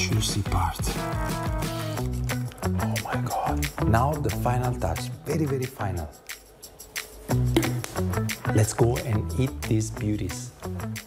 juicy part. Oh my God. Now the final touch, very, very final. Let's go and eat these beauties.